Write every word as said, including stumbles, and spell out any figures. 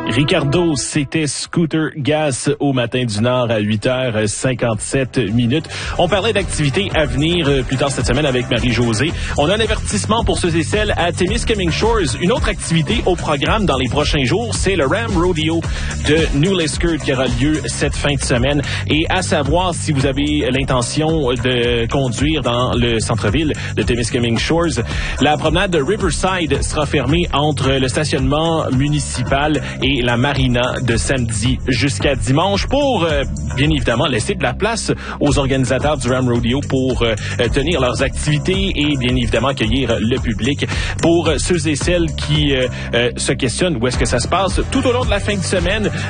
Ricardo, c'était Scooter Gas au matin du Nord à huit heures cinquante-sept minutes. On parlait d'activités à venir plus tard cette semaine avec Marie-Josée. On a un avertissement pour ceux et celles à Témiscamingue Shores. Une autre activité au programme dans les prochains jours, c'est le Ram Rodeo de New Liskeard qui aura lieu cette fin de semaine. Et à savoir, si vous avez l'intention de conduire dans le centre-ville de Témiscamingue Shores, la promenade de Riverside sera fermée entre le stationnement municipal et la marina de samedi jusqu'à dimanche pour, euh, bien évidemment, laisser de la place aux organisateurs du Ram Rodeo pour euh, tenir leurs activités et, bien évidemment, accueillir le public. Pour ceux et celles qui euh, euh, se questionnent où est-ce que ça se passe, tout au long de la fin de semaine,